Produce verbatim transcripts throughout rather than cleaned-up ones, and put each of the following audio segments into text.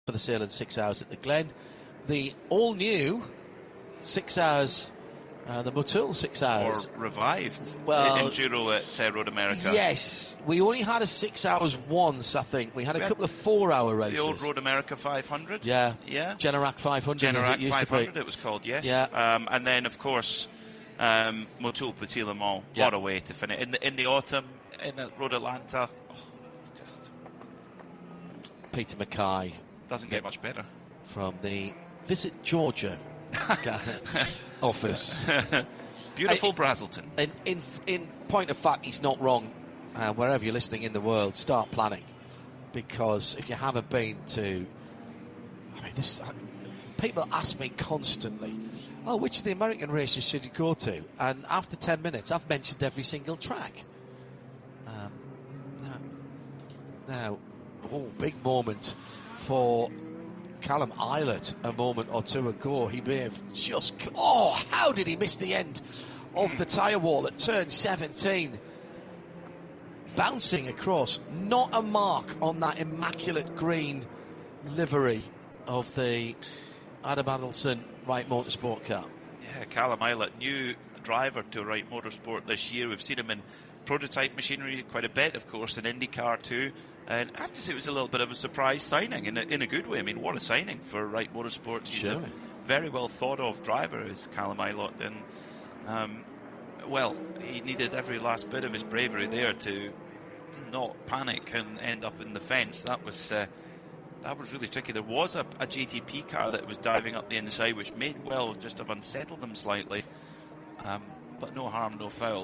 for the sale in six hours at the Glen. The all-new six hours, uh, the Motul six hours. Or revived well, Enduro at uh, Road America. Yes. We only had a six hours once, I think. We had a we couple had of four-hour races. The old Road America five hundred? Yeah. Yeah. Generac five hundred, Generac as it used five hundred, to be. It was called, yes. Yeah. Um, and then, of course, um, Motul Petit Le Mans. Yeah. What a way to finish. In the, in the autumn, in the Road Atlanta. Oh, just... Peter Mackay. Doesn't get much better. From the Visit Georgia office. Beautiful I, Brazelton. In, in, in point of fact, he's not wrong. Uh, wherever you're listening in the world, start planning. Because if you haven't been to... I mean, this... People ask me constantly, oh, which of the American races should you go to? And after ten minutes, I've mentioned every single track. Um, now, now, oh, big moment for Callum Eilert a moment or two ago. He may have just... Oh, how did he miss the end of the tyre wall at turn seventeen? Bouncing across. Not a mark on that immaculate green livery of the Adam Adelson Wright Motorsport car. Yeah, Callum Eilert, new driver to Wright Motorsport this year. We've seen him in prototype machinery quite a bit, of course, in IndyCar too. And I have to say it was a little bit of a surprise signing in a, in a good way. I mean, what a signing for Wright Motorsport. He's sure. a very well thought of driver, is Callum Eilert. And, um, well, he needed every last bit of his bravery there to not panic and end up in the fence. That was uh, that was really tricky. There was a, a G T P car that was diving up the inside, which may well just have unsettled them slightly. Um, but no harm, no foul.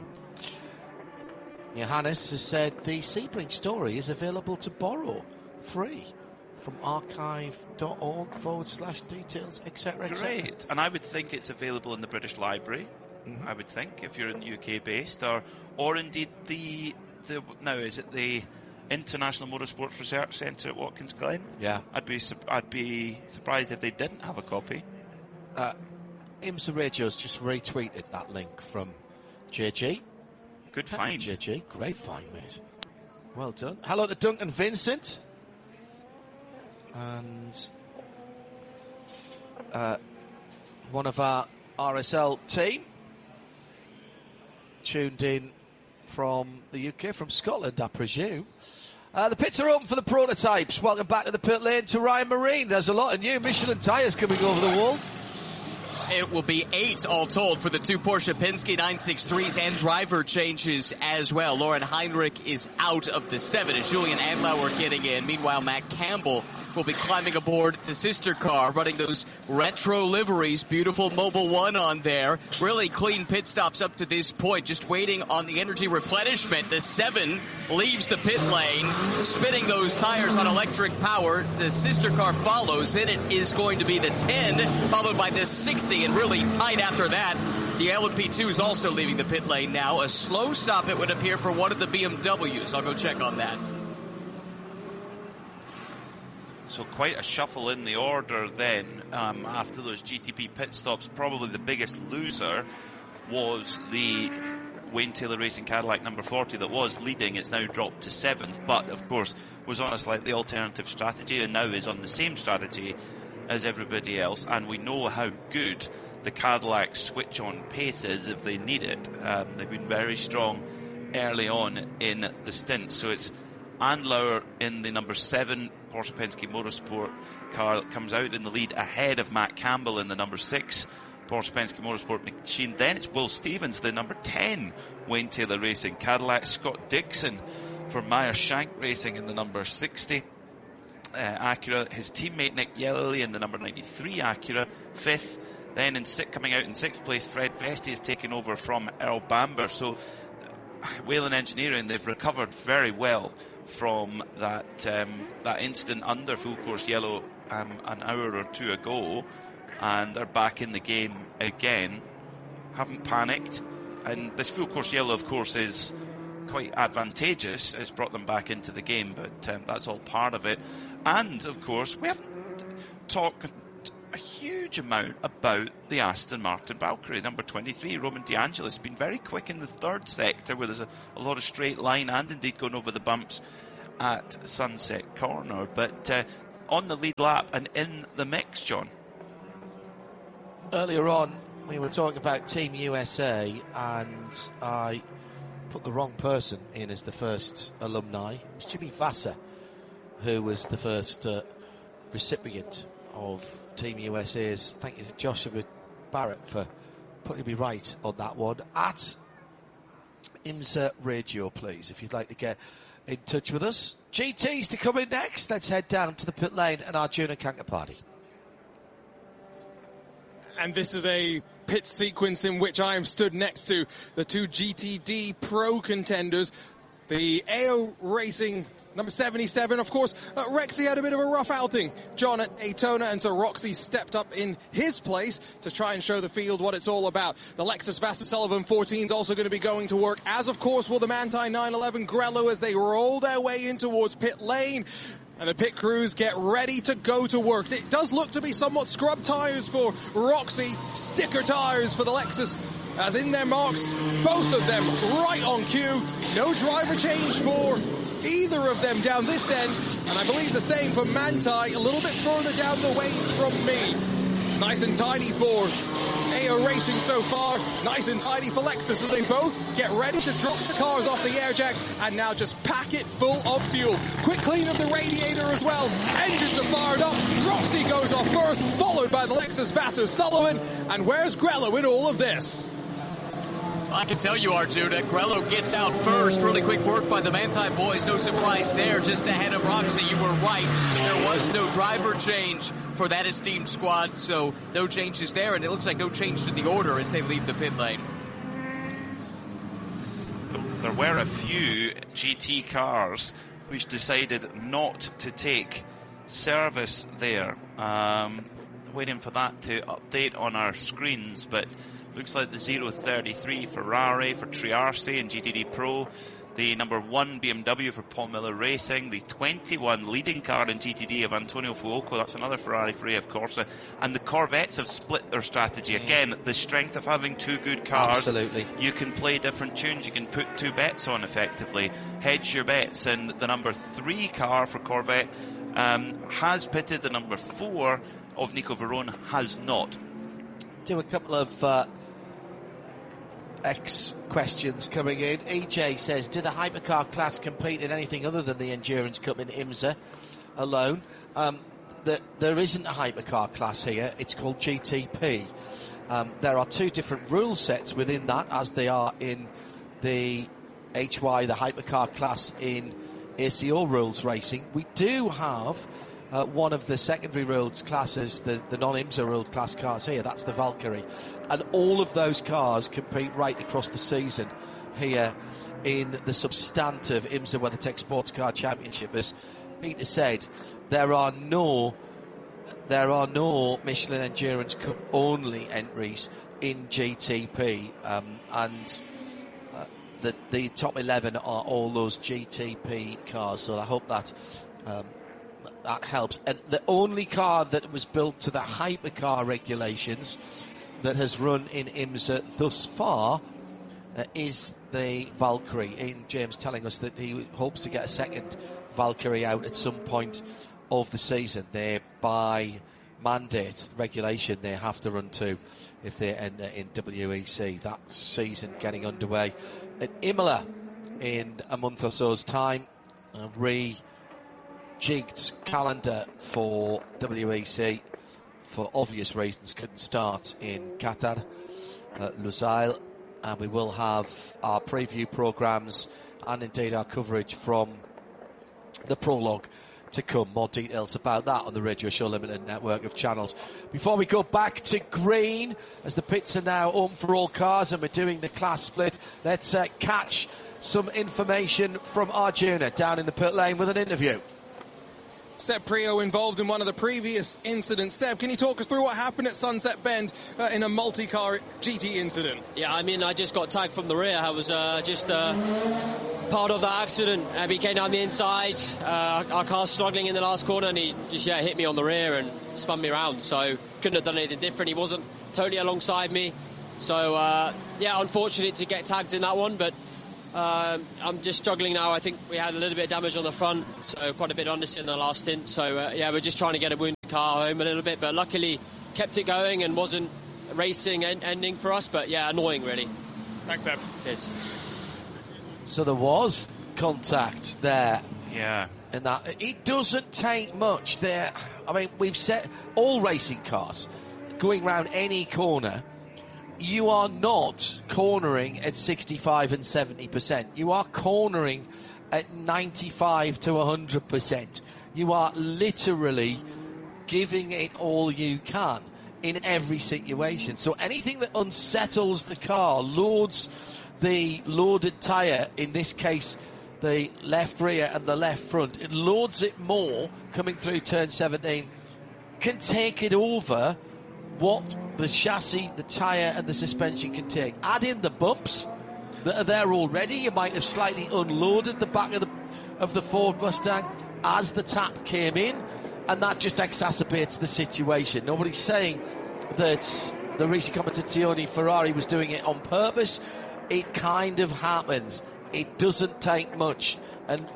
Johannes has said the Sebring story is available to borrow free from archive.org forward slash details, et cetera, et cetera. Great. And I would think it's available in the British Library, mm-hmm. I would think, if you're in U K based, or or indeed the, the now is it the International Motorsports Research Centre at Watkins Glen? Yeah. I'd be I'd be surprised if they didn't have a copy. Uh, IMSA Radio's just retweeted that link from J G. Good find. J G, great find, mate. Well done. Hello to Duncan Vincent. And uh, one of our R S L team tuned in from the U K, from Scotland, I presume. Uh, the pits are open for the prototypes. Welcome back to the pit lane to Ryan Marine. There's a lot of new Michelin tyres coming over the wall. It will be eight all told for the two Porsche Penske nine sixty-threes and driver changes as well. Lauren Heinrich is out of the seven as Julian Adlauer getting in. Meanwhile, Matt Campbell will be climbing aboard the sister car, running those retro liveries. Beautiful Mobil one on there. Really clean pit stops up to this point. Just waiting on the energy replenishment. The seven leaves the pit lane, spinning those tires on electric power. The sister car follows. Then it is going to be the ten, followed by the sixty, and really tight after that. The L M P two is also leaving the pit lane now. A slow stop, it would appear, for one of the B M Ws. I'll go check on that. So quite a shuffle in the order then um, after those G T P pit stops. Probably the biggest loser was the Wayne Taylor Racing Cadillac number forty that was leading. It's now dropped to seventh, but of course was on a slightly alternative strategy and now is on the same strategy as everybody else. And we know how good the Cadillac switch-on pace is if they need it. Um, they've been very strong early on in the stint. So it's Andlauer in the number seven Porsche Penske Motorsport car that comes out in the lead ahead of Matt Campbell in the number six Porsche Penske Motorsport machine. Then it's Will Stevens, the number ten Wayne Taylor Racing Cadillac. Scott Dixon for Meyer Shank Racing in the number sixty uh, Acura. His teammate Nick Yellowly in the number ninety-three Acura, fifth. Then in sixth, coming out in sixth place, Fred Vesti is taking over from Earl Bamber. So Whelen Engineering, they've recovered very well from that um, that incident under full course yellow um, an hour or two ago, and are back in the game again. Haven't panicked, and this full course yellow, of course, is quite advantageous. It's brought them back into the game, but um, that's all part of it. And of course, we haven't talked a huge amount about the Aston Martin Valkyrie, number twenty-three, Roman De Angelis. Been very quick in the third sector where there's a, a lot of straight line and indeed going over the bumps at Sunset Corner. But uh, on the lead lap and in the mix, John. Earlier on, we were talking about Team U S A, and I put the wrong person in as the first alumni. It was Jimmy Vasser, who was the first uh, recipient of Team U S A's. Thank you to Joshua Barrett for putting me right on that one. At IMSA Radio, please, if you'd like to get in touch with us. G T's to come in next. Let's head down to the pit lane and Arjuna Kankapati. And this is a pit sequence in which I am stood next to the two G T D Pro contenders. The A O Racing number seventy-seven, of course, uh, Rexy had a bit of a rough outing, John, at Daytona, and so Roxy stepped up in his place to try and show the field what it's all about. The Lexus Vasser Sullivan fourteen is also going to be going to work, as of course will the Manthey nine eleven Grello as they roll their way in towards pit lane. And the pit crews get ready to go to work. It does look to be somewhat scrub tyres for Roxy, sticker tyres for the Lexus, as in their marks, both of them right on cue. No driver change for either of them down this end, and I believe the same for Manthey, a little bit further down the ways from me. Nice and tidy for A O Racing so far, nice and tidy for Lexus, as they both get ready to drop the cars off the air jacks and now just pack it full of fuel. Quick clean of the radiator as well, engines are fired up, Roxy goes off first, followed by the Lexus Vasser Sullivan, and where's Grello in all of this? I can tell you, Arjuna, Grello gets out first. Really quick work by the Manthey boys. No surprise there, just ahead of Roxy. You were right. There was no driver change for that esteemed squad, so no changes there, and it looks like no change to the order as they leave the pit lane. There were a few G T cars which decided not to take service there. Um, waiting for that to update on our screens, but looks like the zero thirty-three Ferrari for Triarci and G T D Pro, the number one B M W for Paul Miller Racing, the twenty-one leading car in G T D of Antonio Fuoco, that's another Ferrari for A F Corsa, and the Corvettes have split their strategy. Again, the strength of having two good cars. Absolutely. You can play different tunes, you can put two bets on effectively, hedge your bets, and the number three car for Corvette um, has pitted, the number four of Nico Verone has not. Do a couple of uh, X questions coming in. E J says, do the hypercar class compete in anything other than the Endurance Cup in IMSA alone? Um, the, there isn't a hypercar class here. It's called G T P. Um, there are two different rule sets within that, as they are in the H Y, the hypercar class in A C O Rules Racing. We do have uh, one of the secondary rules classes, the, the non-IMSA ruled class cars here. That's the Valkyrie. And all of those cars compete right across the season here in the substantive IMSA WeatherTech Sports Car Championship. As Peter said, there are no there are no Michelin Endurance Cup only entries in G T P, um, and uh, the the top eleven are all those G T P cars. So I hope that um, that helps. And the only car that was built to the hypercar regulations that has run in IMSA thus far uh, is the Valkyrie. Ian James telling us that he hopes to get a second Valkyrie out at some point of the season. They, by mandate, regulation, they have to run two if they enter in W E C. That season getting underway at Imola in a month or so's time. A re-jigged calendar for W E C, for obvious reasons, couldn't start in Qatar, uh, Lusail, and we will have our preview programmes and indeed our coverage from the prologue to come. More details about that on the Radio Show Limited network of channels. Before we go back to green, as the pits are now open for all cars and we're doing the class split, let's uh, catch some information from Arjuna down in the pit lane with an interview. Seb Prio involved in one of the previous incidents. Seb, can you talk us through what happened at Sunset Bend uh, in a multi-car G T incident? Yeah, I mean, I just got tagged from the rear. I was uh, just uh, part of that accident. Uh, he came down the inside. Uh, our car's struggling in the last corner, and he just yeah hit me on the rear and spun me around. So couldn't have done anything different. He wasn't totally alongside me. So uh, yeah, unfortunate to get tagged in that one, but Um, I'm just struggling now. I think we had a little bit of damage on the front, so quite a bit of understeer in the last stint. So, uh, yeah, we're just trying to get a wounded car home a little bit, but luckily kept it going and wasn't racing en- ending for us. But, yeah, annoying, really. Thanks, Seb. Cheers. So there was contact there. Yeah. And that it doesn't take much there. I mean, we've set all racing cars going round any corner. You are not cornering at sixty-five and seventy percent. You are cornering at ninety-five to one hundred percent. You are literally giving it all you can in every situation. So anything that unsettles the car, loads the loaded tyre, in this case the left rear and the left front, it loads it more coming through turn seventeen, can take it over what the chassis, the tyre and the suspension can take. Add in the bumps that are there already. You might have slightly unloaded the back of the of the Ford Mustang as the tap came in, and that just exacerbates the situation. Nobody's saying that the Racing Competizione Ferrari was doing it on purpose. It kind of happens. It doesn't take much, and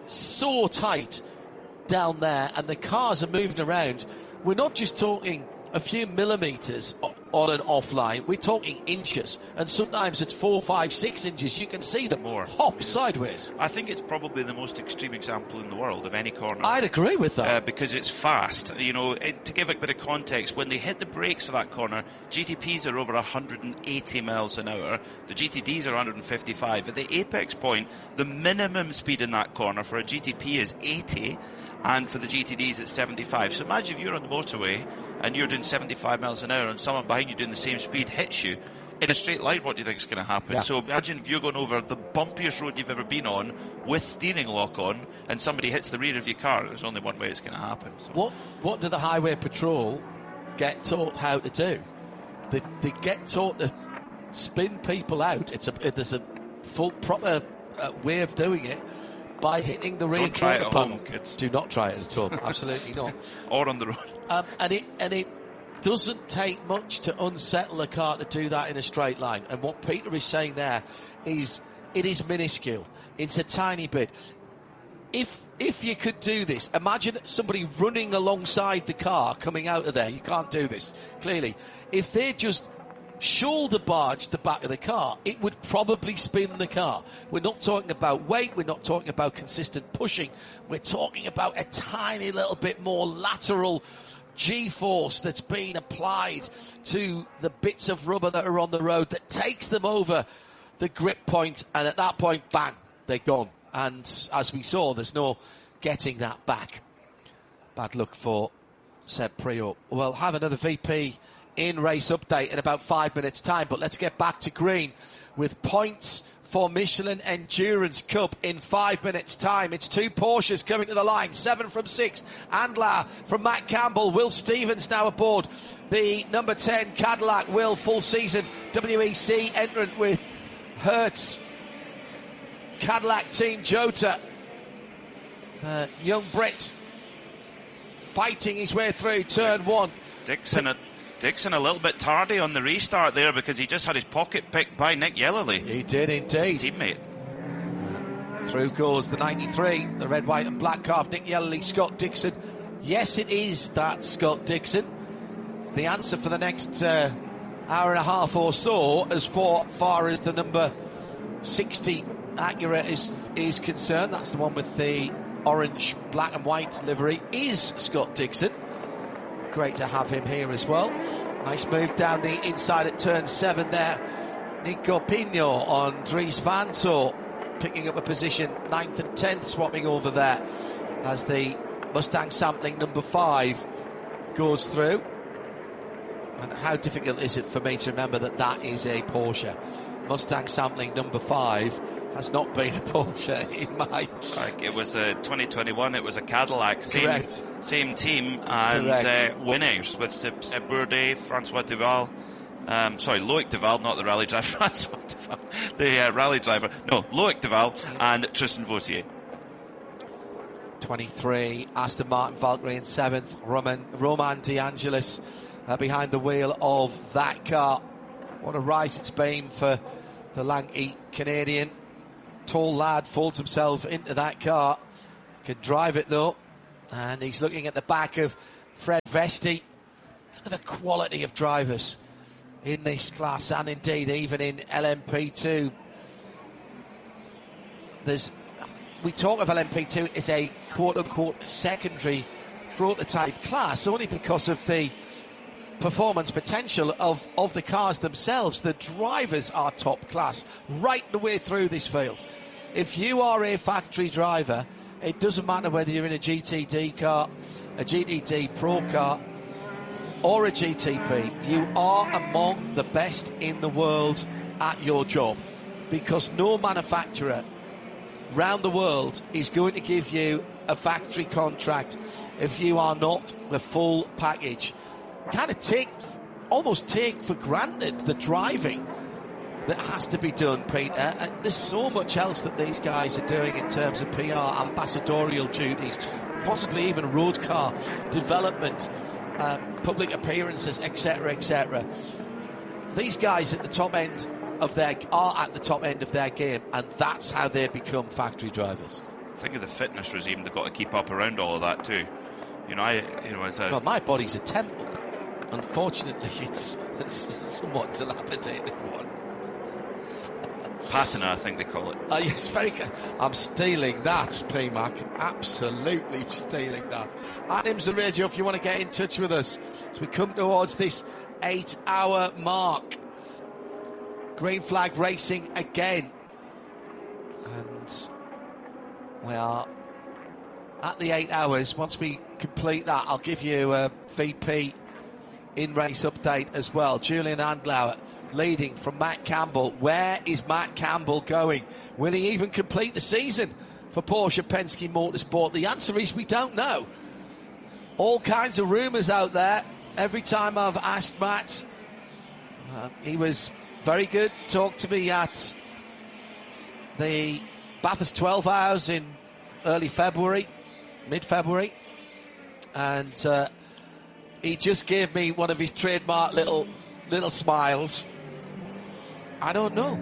so tight down there, and the cars are moving around. We're not just talking a few millimetres on an offline, we're talking inches, and sometimes it's four, five, six inches. You can see them More. hop sideways. I think it's probably the most extreme example in the world of any corner. I'd agree with that. Uh, because it's fast. You know, it, to give a bit of context, when they hit the brakes for that corner, G T Ps are over one hundred eighty miles an hour. The G T Ds are one hundred fifty-five. At the apex point, the minimum speed in that corner for a G T P is eighty, and for the G T Ds it's seventy-five. So imagine if you're on the motorway and you're doing seventy-five miles an hour and someone behind you doing the same speed hits you in a straight line. What do you think is going to happen? Yeah. So imagine if you're going over the bumpiest road you've ever been on with steering lock on and somebody hits the rear of your car. There's only one way it's going to happen. So. What what do the Highway Patrol get taught how to do? They, they get taught to spin people out. It's a there's a full proper uh, way of doing it by hitting the rear Don't try it quarter at panel. home, kids. Do not try it at all. Absolutely not. Or on the road. Um, and it and it doesn't take much to unsettle a car to do that in a straight line. And what Peter is saying there is it is minuscule. It's a tiny bit. If if you could do this, imagine somebody running alongside the car coming out of there. You can't do this, clearly. If they just shoulder barge the back of the car, it would probably spin the car. We're not talking about weight, we're not talking about consistent pushing, we're talking about a tiny little bit more lateral G-force that's been applied to the bits of rubber that are on the road that takes them over the grip point, and at that point, bang, they're gone. And as we saw, there's no getting that back. Bad luck for Seb Priaulx. We'll have another V P in race update in about five minutes time, but let's get back to green with points for Michelin Endurance Cup in five minutes time. It's two Porsches coming to the line, seven from six, Andlar from Matt Campbell, Will Stevens now aboard the number ten Cadillac. Will, full season W E C entrant with Hertz Cadillac Team Jota. uh, young Brit fighting his way through turn one. Dixon a, Dixon a little bit tardy on the restart there because he just had his pocket picked by Nick Yellerly. He did indeed. His teammate. Through goes the ninety-three, the red, white and black calf, Nick Yellerly, Scott Dixon. Yes, it is that Scott Dixon. The answer for the next uh, hour and a half or so, as far, far as the number sixty Acura is, is concerned, that's the one with the orange, black and white livery, is Scott Dixon. Great to have him here as well. Nice move down the inside at turn seven there. Nico Pino on Dries Vanthoor, picking up a position ninth and tenth, swapping over there as the Mustang sampling number five goes through. And how difficult is it for me to remember that that is a Porsche? Mustang sampling number five has not been a Porsche in my... Like it was a twenty twenty-one, it was a Cadillac, same, Correct. same team, and uh, winners with Seb, Seb Bourdais, Francois Duval, um, sorry, Loic Duval, not the rally driver, Francois Duval, the uh, rally driver, no, Loic Duval, and Tristan Vautier. twenty-three, Aston Martin Valkyrie in seventh, Roman, Roman De Angelis uh, behind the wheel of that car. What a rise it's been for the lanky Canadian. tall lad folds himself into that car. Can drive it though. And he's looking at the back of Fred Vesti. Look at the quality of drivers in this class, and indeed even in L M P two. There's, we talk of L M P two as a quote-unquote secondary prototype class only because of the performance potential of, of the cars themselves. The drivers are top class right the way through this field. If you are a factory driver, it doesn't matter whether you're in a G T D car, a G T D Pro car, or a G T P, you are among the best in the world at your job, because no manufacturer round the world is going to give you a factory contract if you are not the full package. Kind of take, almost take for granted the driving that has to be done, Peter. And there's so much else that these guys are doing in terms of P R, ambassadorial duties, possibly even road car development, uh, public appearances, et cetera, et cetera. These guys at the top end of their are at the top end of their game, and that's how they become factory drivers. Think of the fitness regime they've got to keep up around all of that too. You know, I, you know, as a well, my body's a temple. Unfortunately, it's, it's a somewhat dilapidated one. Patina, I think they call it. Uh, yes, very good. I'm stealing that, P-Mac. Absolutely stealing that. Adams and Radio, if you want to get in touch with us as we come towards this eight-hour mark. Green flag racing again. And we are at the eight hours. Once we complete that, I'll give you a V P in-race update as well. Julian Andlauer leading from Matt Campbell. Where is Matt Campbell going? Will he even complete the season for Porsche Penske Motorsport? The answer is we don't know. All kinds of rumours out there. Every time I've asked Matt, uh, he was very good. Talked to me at the Bathurst twelve hours in early February, mid-February. And uh, he just gave me one of his trademark little little smiles. I don't know.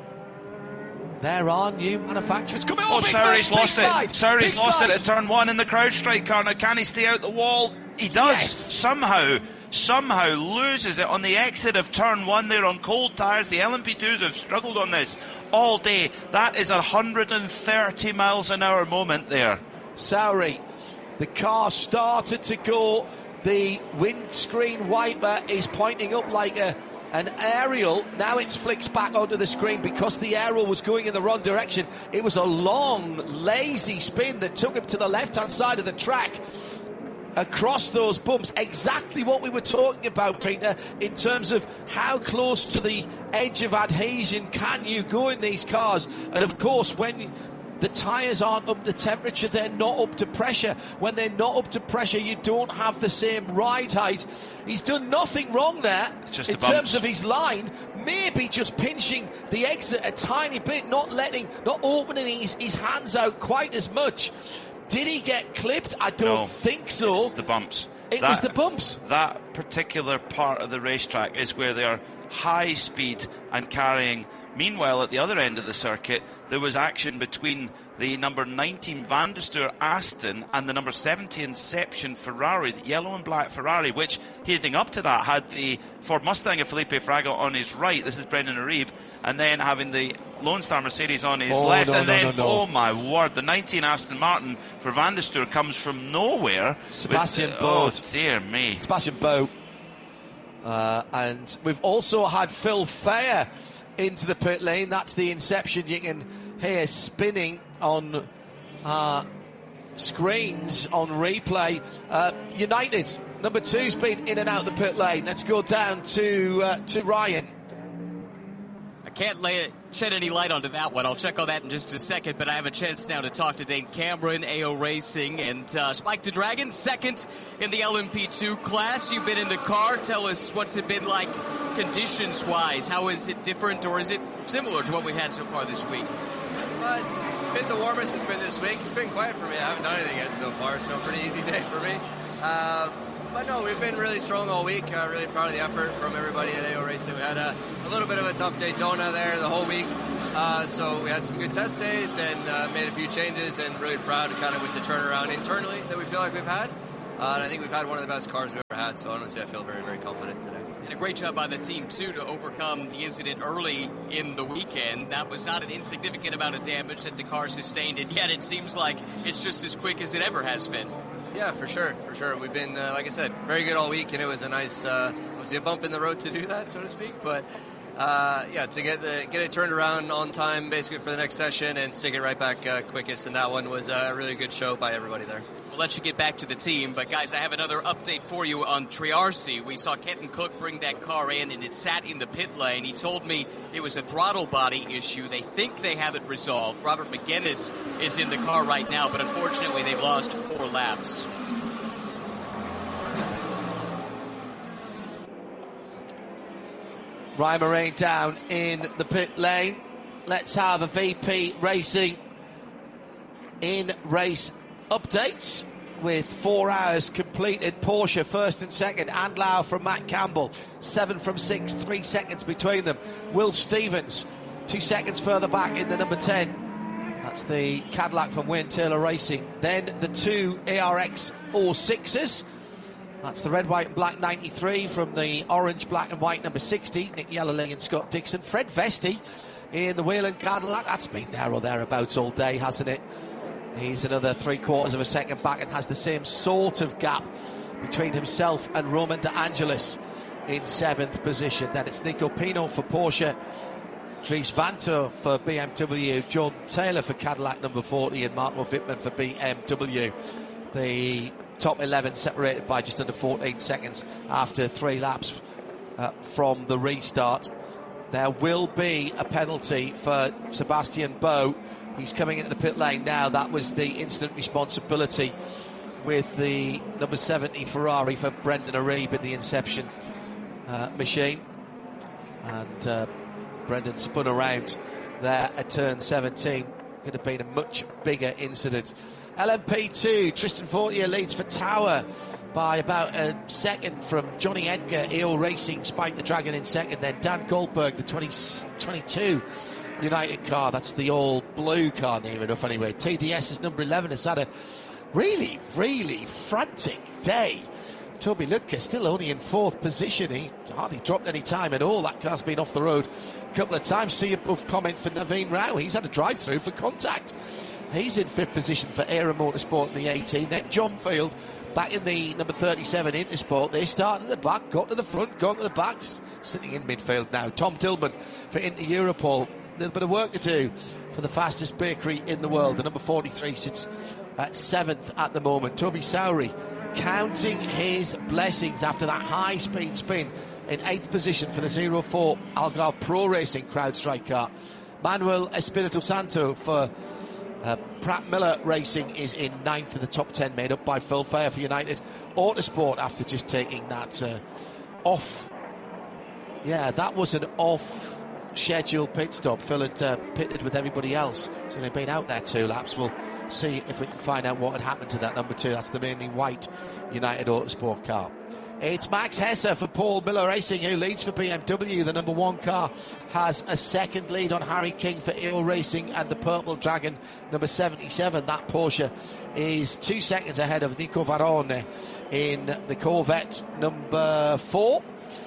There are new manufacturers coming. Oh, oh Souri's lost slide, it. Souri's lost slide. it at turn one in the CrowdStrike car. Now, can he stay out the wall? He does. Yes. Somehow, somehow loses it on the exit of turn one there on cold tyres. The L M P twos have struggled on this all day. That is a one hundred thirty miles an hour moment there. Souri, the car started to go. The windscreen wiper is pointing up like a an aerial. Now it's flicks back onto the screen because the aerial was going in the wrong direction. It was a long, lazy spin that took him to the left-hand side of the track across those bumps. Exactly what we were talking about, Peter, in terms of how close to the edge of adhesion can you go in these cars. And of course, when the tyres aren't up to temperature, they're not up to pressure. When they're not up to pressure, you don't have the same ride height. He's done nothing wrong there just in the terms of his line. Maybe just pinching the exit a tiny bit, not letting, not opening his, his hands out quite as much. Did he get clipped? I don't no, think so. It's the bumps. It that, was the bumps. That particular part of the racetrack is where they are high speed and carrying. Meanwhile, at the other end of the circuit, there was action between the number nineteen Van der Steur Aston and the number seventy Inception Ferrari, the yellow and black Ferrari, which heading up to that had the Ford Mustang of Felipe Fraga on his right. This is Brendan Aribe. And then having the Lone Star Mercedes on his oh, left. No, and no, then, no, no. oh my word, the nineteen Aston Martin for Van der Steur comes from nowhere. Sebastian with, Bode. Oh, dear me. Sebastian Bode. Uh, and we've also had Phil Fair into the pit lane. That's the Inception you can hear spinning on uh, screens on replay. Uh, United, number two's been in and out the pit lane. Let's go down to uh, to Ryan. I can't lay it, shed any light onto that one. I'll check on that in just a second, but I have a chance now to talk to Dane Cameron, A O Racing, and uh, Spike the Dragon, second in the L M P two class. You've been in the car. Tell us what's it been like conditions-wise. How is it different, or is it similar to what we've had so far this week? Well, it's been the warmest it's been this week. It's been quiet for me. I haven't done anything yet so far, so pretty easy day for me. Uh, but no, we've been really strong all week. Uh, really proud of the effort from everybody at A O Racing. We had a, a little bit of a tough Daytona there the whole week. Uh, so we had some good test days and uh, made a few changes, and really proud of kind of with the turnaround internally that we feel like we've had. Uh, and I think we've had one of the best cars we've ever had, so honestly I feel very, very confident today. And a great job by the team, too, to overcome the incident early in the weekend. That was not an insignificant amount of damage that the car sustained, and yet it seems like it's just as quick as it ever has been. Yeah, for sure, for sure. We've been, uh, like I said, very good all week, and it was a nice, uh, obviously a bump in the road to do that, so to speak, but uh, yeah, to get the get it turned around on time, basically for the next session, and stick it right back uh, quickest, and that one was a really good show by everybody there. We'll let you get back to the team, but guys, I have another update for you on Triarsi. We saw Kenton Cook bring that car in, and it sat in the pit lane. He told me it was a throttle body issue. They think they have it resolved. Robert McGuinness is in the car right now, but unfortunately they've lost four laps. Ryan Moraine down in the pit lane. Let's have a V P Racing in race updates with four hours completed. Porsche first and second. Andlau from Matt Campbell. Seven from six. Three seconds between them. Will Stevens two seconds further back in the number ten. That's the Cadillac from Wayne Taylor Racing. Then the two A R X oh sixes. That's the red, white and black ninety-three from the orange, black and white number sixty. Nick Yellerling and Scott Dixon. Fred Vesti in the Whelen Cadillac. That's been there or thereabouts all day, hasn't it? He's another three quarters of a second back and has the same sort of gap between himself and Roman De Angelis in seventh position. Then it's Nico Pino for Porsche, Dries Vanthoor for B M W, John Taylor for Cadillac number forty, and Marco Wittmann for B M W. The top eleven separated by just under fourteen seconds after three laps uh, from the restart. There will be a penalty for Sebastian Boe. He's coming into the pit lane now. That was the instant responsibility with the number seventy Ferrari for Brendan Arieb in the Inception uh, machine. And uh, Brendan spun around there at turn seventeen. Could have been a much bigger incident. L M P two, Tristan Fortier leads for Tower by about a second from Johnny Edgar. E O Racing spiked the Dragon in second. Then Dan Goldberg, the twenty twenty-two United car. That's the all blue car, near enough anyway. T D S is number eleven. Has had a really, really frantic day. Toby Lutke still only in fourth position. He hardly dropped any time at all. That car's been off the road a couple of times. See above comment for Naveen Rao. He's had a drive-through for contact. He's in fifth position for Aero Motorsport in the eighteen. Then John Field back in the number thirty-seven Intersport. They started at the back, got to the front, got to the back, sitting in midfield now. Tom Tillman for Inter Europol. A little bit of work to do for the fastest bakery in the world. The number forty-three sits at seventh at the moment. Toby Sowry counting his blessings after that high-speed spin in eighth position for the zero four Algarve Pro Racing CrowdStrike car. Manuel Espirito Santo for Uh, Pratt Miller Racing is in ninth of the top ten, made up by Phil Fair for United Autosport after just taking that uh, off. Yeah, that was an off schedule pit stop. Phil had uh, pitted with everybody else, so they've been out there two laps. We'll see if we can find out what had happened to that number two. That's the mainly white United Autosport car. It's Max Hesse for Paul Miller Racing, who leads for B M W. The number one car has a second lead on Harry King for E O Racing, and the Purple Dragon, number seventy-seven, that Porsche, is two seconds ahead of Nico Varone in the Corvette number four.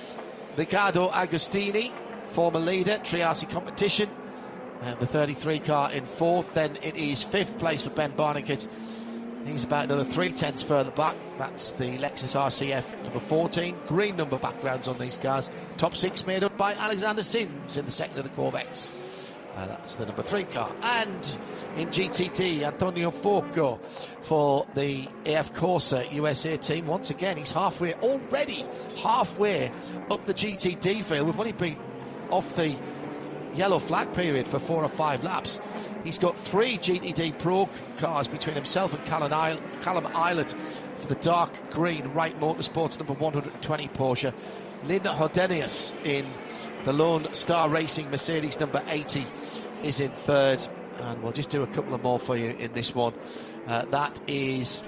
Riccardo Agostini, former leader, Triarsi Competition, and the thirty-three car in fourth. Then it is fifth place for Ben Barnicat. He's about another three tenths further back. That's the Lexus R C F number fourteen. Green number backgrounds on these cars. Top six made up by Alexander Sims in the second of the Corvettes. Uh, that's the number three car. And in G T D, Antonio Fuoco for the A F Corsa U S A team. Once again, he's halfway, already halfway up the G T D field. We've only been off the yellow flag period for four or five laps. He's got three G T D Pro cars between himself and Callum, Isle- Callum Islet for the dark green Wright Motorsports number one hundred twenty Porsche. Lynn Hodenius in the Lone Star Racing Mercedes number eighty is in third. And we'll just do a couple of more for you in this one. Uh, that is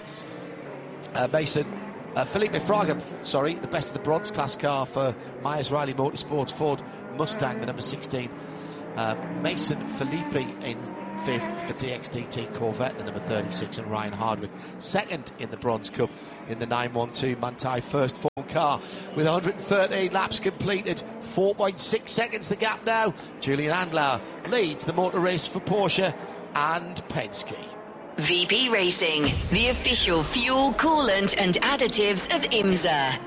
uh, Mason uh, Felipe Fraga, sorry, the best of the bronze class car for Myers Riley Motorsports Ford Mustang, the number sixteen Uh, Mason Felipe in fifth for D X D T Corvette, the number thirty-six, and Ryan Hardwick second in the Bronze Cup in the nine one two Manthey first form car with one hundred thirteen laps completed, four point six seconds the gap now. Julian Andlauer leads the motor race for Porsche and Penske. V P Racing, the official fuel, coolant and additives of IMSA.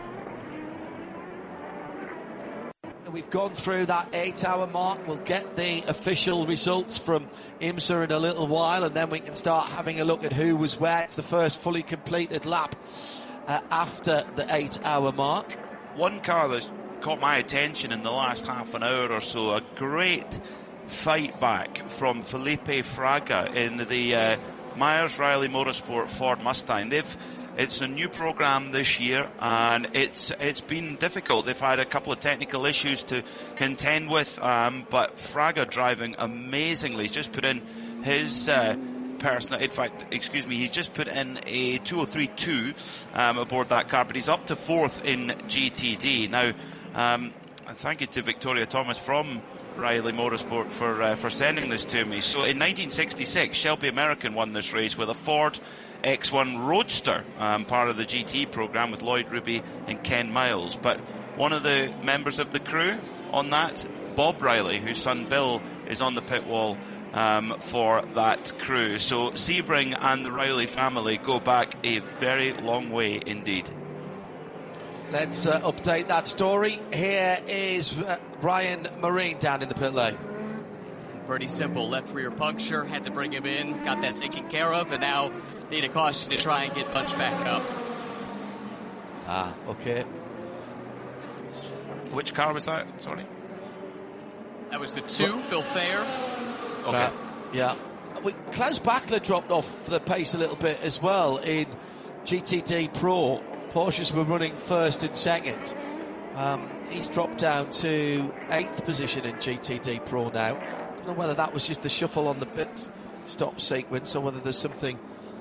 We've gone through that eight-hour mark. We'll get the official results from IMSA in a little while, and then we can start having a look at who was where. It's the first fully completed lap uh, after the eight-hour mark. One car that's caught my attention in the last half an hour or so, a great fight back from Felipe Fraga in the uh, Myers Riley Motorsport Ford Mustang. They've It's a new program this year, and it's it's been difficult. They've had a couple of technical issues to contend with, um, but Fraga driving amazingly. He's just put in his uh, personal, in fact, excuse me, he's just put in a two oh three two um, aboard that car, but he's up to fourth in G T D. Now, um, and thank you to Victoria Thomas from Riley Motorsport for uh, for sending this to me. So in nineteen sixty-six, Shelby American won this race with a Ford X one Roadster, um, part of the G T program with Lloyd Ruby and Ken Miles. But one of the members of the crew on that, Bob Riley, whose son Bill is on the pit wall um, for that crew. So Sebring and the Riley family go back a very long way indeed. Let's uh, update that story. Here is uh, Ryan Marine down in the pit lane. Pretty simple. Left rear puncture. Had to bring him in. Got that taken care of. And now need a caution to try and get bunched back up. Ah, okay. Which car was that? Sorry. That was the two, what? Phil Thayer. Okay. Uh, yeah. We, Klaus Bachler dropped off the pace a little bit as well in G T D Pro. Porsches were running first and second. Um, he's dropped down to eighth position in G T D Pro now. I don't know whether that was just the shuffle on the pit stop sequence or whether there's something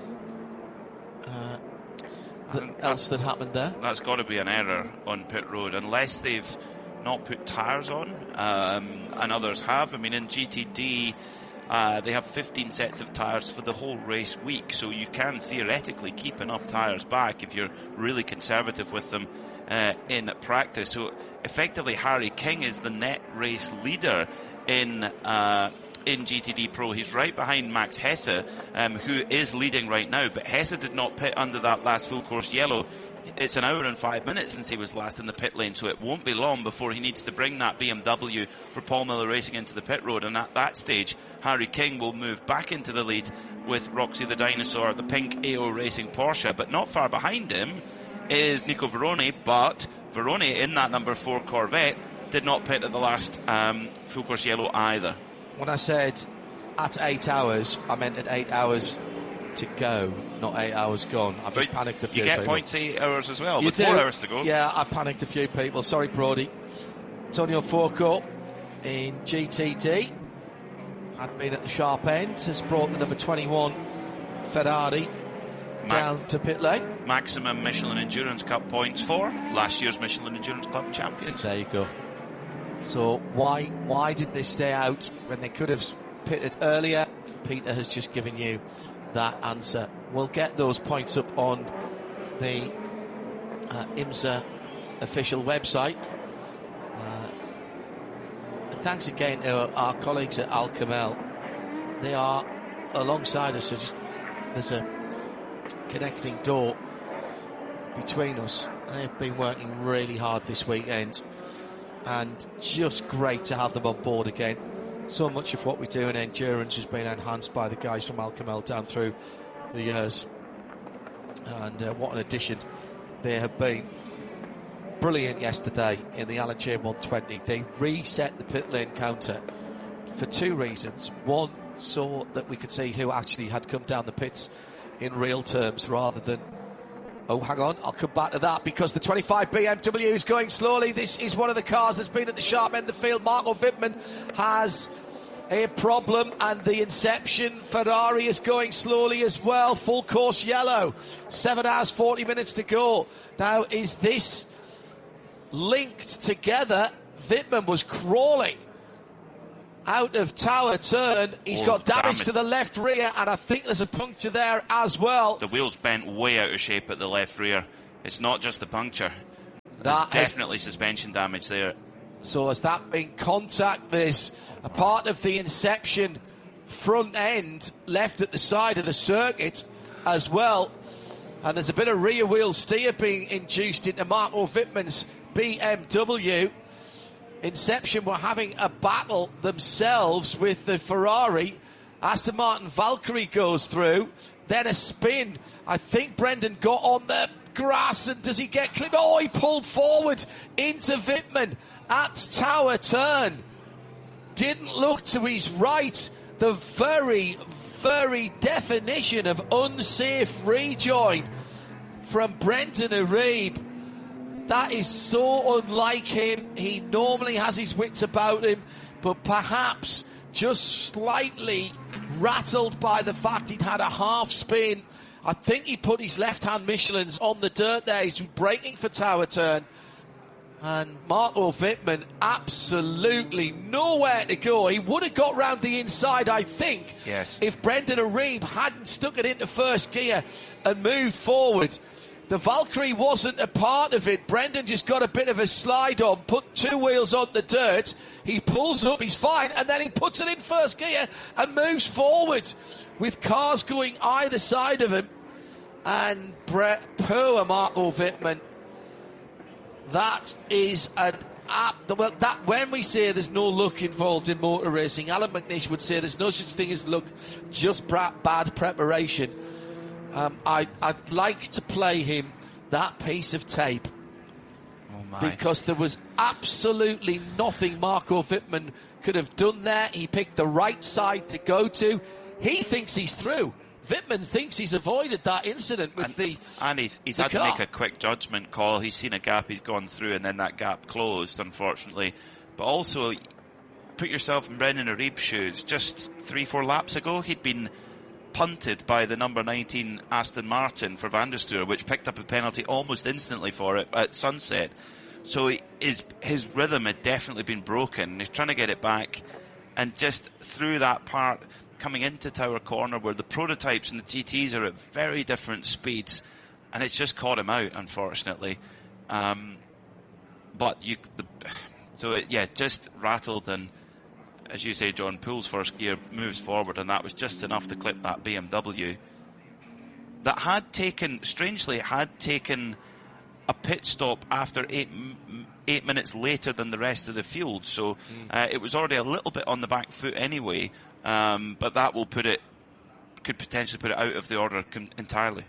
uh, that else that happened there. That's got to be an error on pit road, unless they've not put tyres on, um, and others have. I mean, in G T D, uh, they have fifteen sets of tyres for the whole race week, so you can theoretically keep enough tyres back if you're really conservative with them uh, in practice. So effectively, Harry King is the net race leader in uh, in G T D Pro. He's right behind Max Hesse, um, who is leading right now, but Hesse did not pit under that last full course yellow. It's an hour and five minutes since he was last in the pit lane, so it won't be long before he needs to bring that B M W for Paul Miller Racing into the pit road, and at that stage Harry King will move back into the lead with Roxy the Dinosaur, the pink A O Racing Porsche. But not far behind him is Nico Veroni, but Veroni in that number four Corvette did not pit at the last um, full course yellow either. When I said at eight hours, I meant at eight hours to go, not eight hours gone. I've but just panicked a few You get people. points eight hours as well, You with do. four hours to go. Yeah, I panicked a few people. Sorry, Brody. Antonio Fourcourt in G T D had been at the sharp end, has brought the number twenty-one Ferrari Ma- down to pit lane. Maximum Michelin Endurance Cup points for last year's Michelin Endurance Club champions. There you go. So why why did they stay out when they could have pitted earlier? Peter has just given you that answer. We'll get those points up on the uh, IMSA official website. Uh, thanks again to our colleagues at Al Kamel. They are alongside us, so just there's a connecting door between us. They've been working really hard this weekend, and just great to have them on board again. So much of what we do in endurance has been enhanced by the guys from Al Kamel down through the years, and uh, what an addition they have been. Brilliant yesterday in the Alan J one twenty. They reset the pit lane counter for two reasons. One, so that we could see who actually had come down the pits in real terms, rather than, oh, hang on, I'll come back to that, because the twenty-five B M W is going slowly. This is one of the cars that's been at the sharp end of the field. Marco Wittmann has a problem, and the Inception Ferrari is going slowly as well. Full course yellow. Seven hours, forty minutes to go. Now, is this linked together? Wittmann was crawling out of tower turn. He's Oh, got damage damn it. to the left rear, and I think there's a puncture there as well. The wheel's bent way out of shape at the left rear. It's not just the puncture. There's That is- definitely suspension damage there. So has that been contact? There's a part of the Inception front end left at the side of the circuit as well. And there's a bit of rear wheel steer being induced into Marco Wittmann's B M W. Inception were having a battle themselves with the Ferrari. Aston Martin Valkyrie goes through. Then a spin. I think Brendan got on the grass, and does he get clipped? Oh, he pulled forward into Wittmann at tower turn. Didn't look to his right. The very, very definition of unsafe rejoin from Brendan Arieb. That is so unlike him. He normally has his wits about him, but perhaps just slightly rattled by the fact he'd had a half spin. I think he put his left-hand Michelins on the dirt there. He's braking for tower turn. And Marco Wittmann absolutely nowhere to go. He would have got round the inside, I think, Yes. if Brendan Arieb hadn't stuck it into first gear and moved forward. The Valkyrie wasn't a part of it. Brendan just got a bit of a slide on, put two wheels on the dirt. He pulls up, he's fine, and then he puts it in first gear and moves forward with cars going either side of him. And Brett, poor Marco Wittmann. That is an app. Well, that when we say there's no luck involved in motor racing, Alan McNish would say there's no such thing as luck, just bra- bad preparation. Um, I, I'd like to play him that piece of tape. Oh my. Because there was absolutely nothing Marco Wittmann could have done there. He picked the right side to go to. He thinks he's through. Wittmann thinks he's avoided that incident with and, the and he's, he's the had car. to make a quick judgment call. He's seen a gap, he's gone through, and then that gap closed, unfortunately. But also, put yourself in Brendan Arieb's shoes. Just three, four laps ago, he'd been punted by the number nineteen Aston Martin for Van der Steur, which picked up a penalty almost instantly for it at sunset. So he, his his rhythm had definitely been broken. He's trying to get it back, and just through that part, coming into Tower Corner where the prototypes and the G Ts are at very different speeds, and it's just caught him out, unfortunately. Um, but you, the, so it, yeah, just rattled, and as you say, John, pulls first gear, moves forward, and that was just enough to clip that B M W. That had taken, strangely, had taken a pit stop after eight eight minutes later than the rest of the field, so uh, it was already a little bit on the back foot anyway. Um, but that will put it, could potentially put it out of the order con- entirely.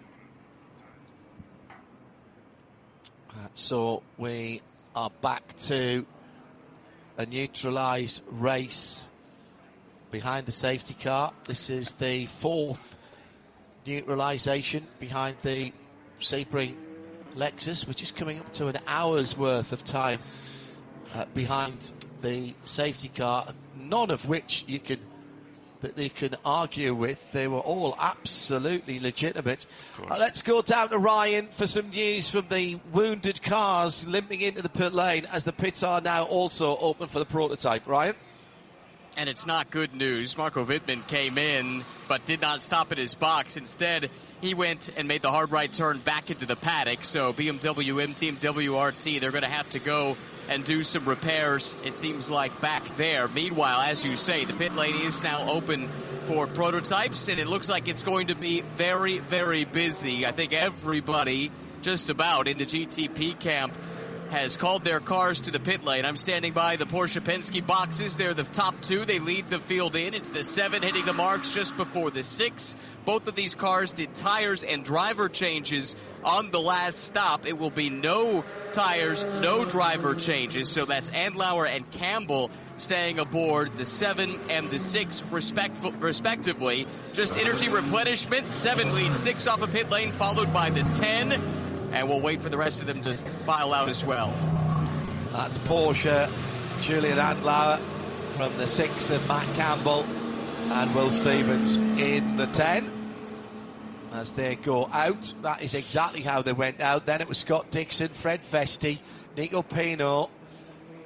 Uh, so we are back to a neutralised race behind the safety car. This is the fourth neutralisation behind the Sebring Lexus, which is coming up to an hour's worth of time uh, behind the safety car, none of which you can that they can argue with. They were all absolutely legitimate. Uh, let's go down to Ryan for some news from the wounded cars limping into the pit lane, as the pits are now also open for the prototype. Ryan? And it's not good news. Marco Wittmann came in, but did not stop at his box. Instead, he went and made the hard right turn back into the paddock. So B M W M Team W R T, they're going to have to go and do some repairs, it seems like, back there. Meanwhile, as you say, the pit lane is now open for prototypes, and it looks like it's going to be very, very busy. I think everybody just about in the G T P camp has called their cars to the pit lane. I'm standing by the Porsche Penske boxes. They're the top two. They lead the field in. It's the seven hitting the marks just before the six. Both of these cars did tires and driver changes on the last stop. It will be no tires, no driver changes. So that's Andlauer and Campbell staying aboard the seven and the six respect- respectively. Just energy replenishment. seven leads six off a pit lane, followed by the ten. And we'll wait for the rest of them to file out as well. That's Porsche, Julian Andlauer from the six, and Matt Campbell and Will Stevens in the ten. As they go out, that is exactly how they went out. Then it was Scott Dixon, Fred Vesti, Nico Pino,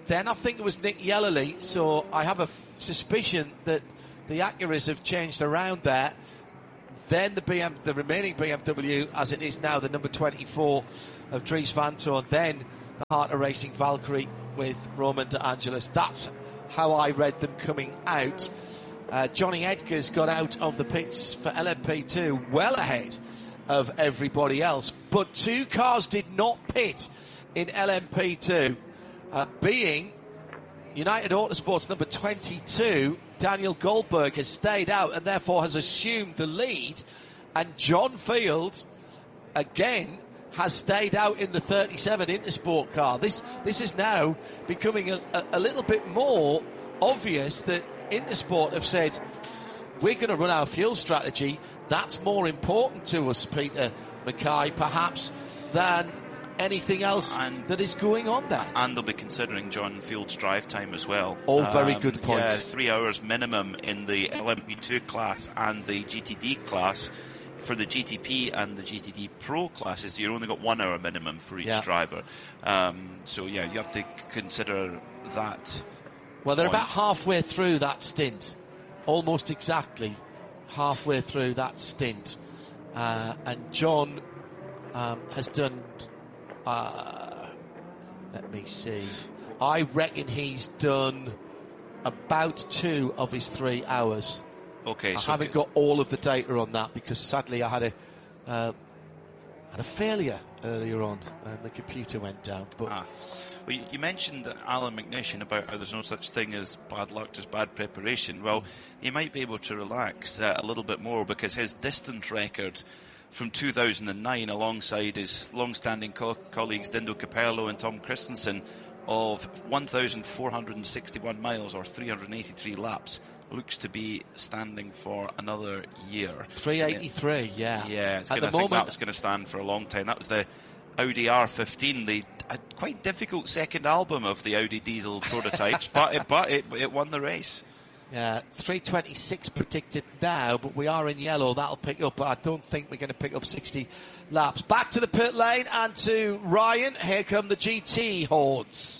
then I think it was Nick Yellerly, so I have a f- suspicion that the Acuras have changed around there. Then the B M, the remaining B M W, as it is now, the number twenty-four of Dries Vanthoor, then the Heart of Racing Valkyrie with Roman De Angelis. That's how I read them coming out. Uh, Johnny Edgar's got out of the pits for L M P two well ahead of everybody else, but two cars did not pit in L M P two, uh, being United Autosports number twenty-two, Daniel Goldberg, has stayed out and therefore has assumed the lead, and John Field again has stayed out in the thirty-seven Intersport car. This this is now becoming a, a, a little bit more obvious that Intersport have said, we're going to run our fuel strategy. That's more important to us, Peter Mackay, perhaps, than anything else and, that is going on there. And they'll be considering John Field's drive time as well. Oh, very um, good point. Yeah, three hours minimum in the L M P two class and the G T D class. For the G T P and the G T D Pro classes, you only got one hour minimum for each yeah. driver. Um, so, yeah, you have to consider that. Well, they're point. about halfway through that stint. Almost exactly halfway through that stint. Uh, and John um, has done, uh, let me see, I reckon he's done about two of his three hours. Okay, I so haven't got all of the data on that because sadly I had a uh, had a failure earlier on and the computer went down. But ah. Well, you mentioned Alan McNish about how there's no such thing as bad luck, just bad preparation. Well, he might be able to relax uh, a little bit more because his distance record from two thousand nine, alongside his long-standing co- colleagues Dindo Capello and Tom Christensen, of one thousand four hundred sixty-one miles or three hundred eighty-three laps, looks to be standing for another year. three eighty-three, yeah. Yeah, it's At gonna, the I think moment, that was going to stand for a long time. That was the Audi R fifteen, the a quite difficult second album of the Audi diesel prototypes, but it, but it, it won the race. Yeah, three twenty-six predicted now, but we are in yellow. That'll pick up, but I don't think we're going to pick up sixty laps. Back to the pit lane and to Ryan. Here come the G T hordes.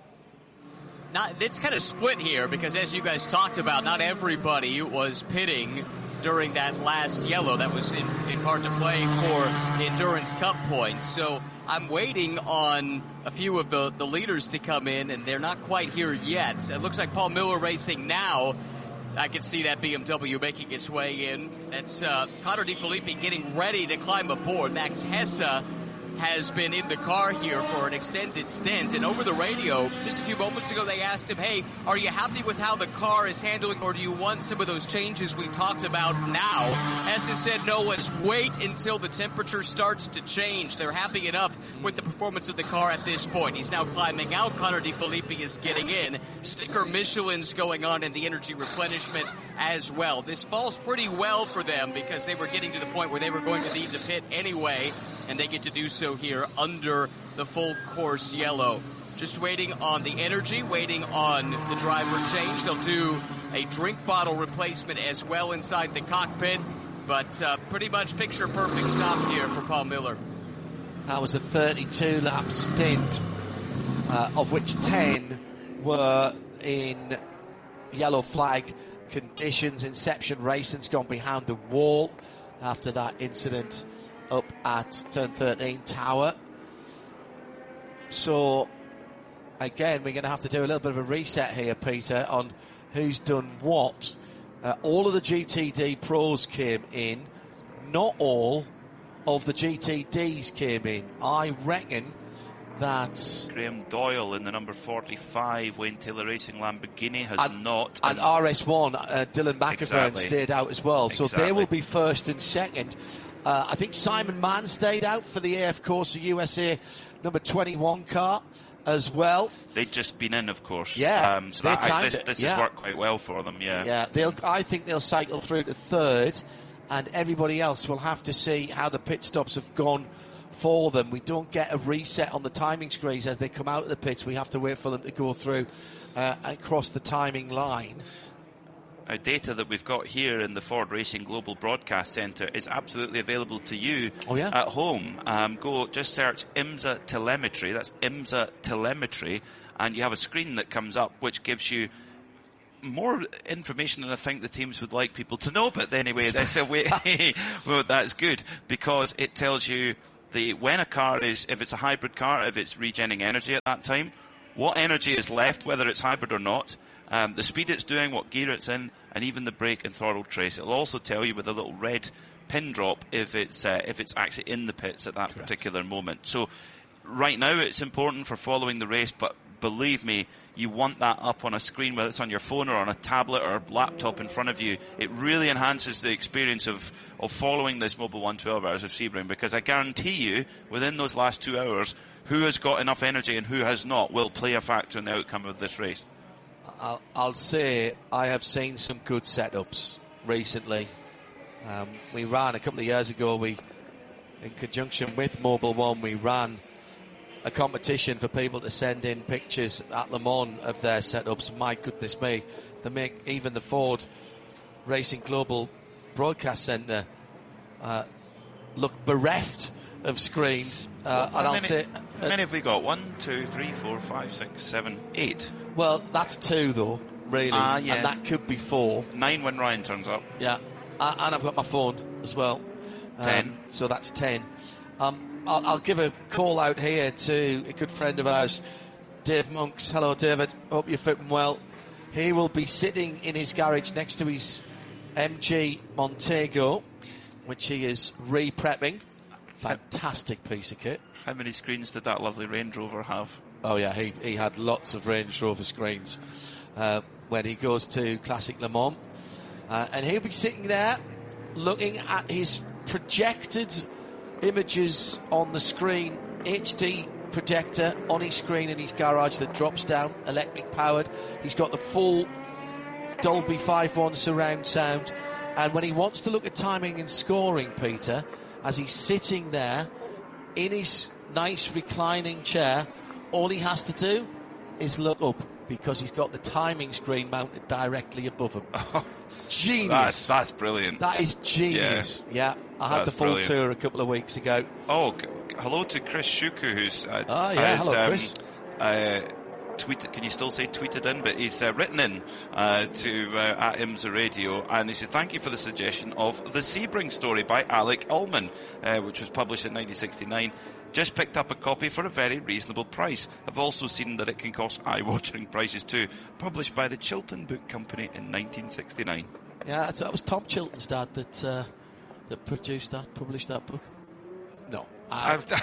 Not, it's kind of split here because, as you guys talked about, not everybody was pitting during that last yellow. That was in, in part to play for Endurance Cup points. So I'm waiting on a few of the, the leaders to come in, and they're not quite here yet. It looks like Paul Miller racing now. I can see that B M W making its way in. That's uh, Connor DeFilippi getting ready to climb aboard. Max Hesse has been in the car here for an extended stint, and over the radio just a few moments ago they asked him, hey, are you happy with how the car is handling, or do you want some of those changes we talked about now? Hesse said, no, let's wait until the temperature starts to change. They're happy enough with the performance of the car at this point. He's now climbing out. Connor DeFilippi is getting in. Sticker Michelin's going on in the energy replenishment as well. This falls pretty well for them because they were getting to the point where they were going to need to pit anyway, and they get to do so here under the full course yellow. Just waiting on the energy, waiting on the driver change. They'll do a drink bottle replacement as well inside the cockpit, but uh, pretty much picture perfect stop here for Paul Miller. That was a thirty-two lap stint, uh, of which ten were in yellow flag conditions. Inception Racing's gone behind the wall after that incident up at turn thirteen Tower. So again, we're going to have to do a little bit of a reset here, Peter, on who's done what. Uh, all of the G T D pros came in. Not all of the G T Ds came in. I reckon that Graham Doyle in the number forty-five Wayne Taylor Racing Lamborghini has and, not. And, and R S one, uh, Dylan McIvern exactly. stayed out as well. So exactly. they will be first and second. Uh, I think Simon Mann stayed out for the A F Corsa U S A number twenty-one car as well. They'd just been in, of course. Yeah, um, so they that, I, timed this, it. this Yeah. has worked quite well for them, yeah. Yeah, they'll. I think they'll cycle through to third, and everybody else will have to see how the pit stops have gone for them. We don't get a reset on the timing screens as they come out of the pits. We have to wait for them to go through uh, and cross the timing line. Now, data that we've got here in the Ford Racing Global Broadcast Centre is absolutely available to you oh, yeah? at home. Um, go, just search IMSA Telemetry, that's IMSA Telemetry, and you have a screen that comes up which gives you more information than I think the teams would like people to know, but anyway, that's a way. Well, that's good, because it tells you the when a car is, if it's a hybrid car, if it's regenerating energy at that time, what energy is left, whether it's hybrid or not, um, the speed it's doing, what gear it's in, and even the brake and throttle trace. It'll also tell you with a little red pin drop if it's uh, if it's actually in the pits at that Correct. particular moment. So right now it's important for following the race, but believe me, you want that up on a screen, whether it's on your phone or on a tablet or laptop in front of you. It really enhances the experience of, of following this Mobil one twelve Hours of Sebring, because I guarantee you, within those last two hours, who has got enough energy and who has not will play a factor in the outcome of this race. I'll, I'll say I have seen some good setups recently. Um, we ran a couple of years ago, we, in conjunction with Mobil one, we ran a competition for people to send in pictures at Le Mans of their setups. My goodness me, they make even the Ford Racing Global Broadcast Centre uh, look bereft of screens. Uh, well, and I'll many, say, how many have we got? One, two, three, four, five, six, seven, eight. Well, that's two though, really, uh, yeah. and that could be four. Nine when Ryan turns up. Yeah, uh, and I've got my phone as well. Um, ten. So that's ten. Um, I'll, I'll give a call out here to a good friend of ours, Dave Monks. Hello, David. Hope you're fitting well. He will be sitting in his garage next to his M G Montego, which he is re-prepping. Fantastic piece of kit. How many screens did that lovely Range Rover have? Oh, yeah, he, he had lots of Range Rover screens uh, when he goes to Classic Le Mans. Uh, and he'll be sitting there looking at his projected images on the screen, H D projector on his screen in his garage that drops down, electric powered. He's got the full Dolby five point one surround sound, and when he wants to look at timing and scoring, Peter, as he's sitting there in his nice reclining chair, all he has to do is look up, because he's got the timing screen mounted directly above him. Genius. That's, that's brilliant. That is genius. Yeah, yeah. I had That's the full brilliant. tour a couple of weeks ago. Oh, g- hello to Chris Shuku, who's uh, oh, yeah, has, hello, um, Chris. Uh, tweeted, can you still say tweeted in? But he's uh, written in uh, to uh, at IMSA Radio, and he said, thank you for the suggestion of The Sebring Story by Alec Ullman, uh, which was published in nineteen sixty-nine. Just picked up a copy for a very reasonable price. I've also seen that it can cost eye-watering prices too. Published by the Chilton Book Company in nineteen sixty-nine. Yeah, that's, that was Tom Chilton's dad that uh, that produced that, published that book. No, I, no.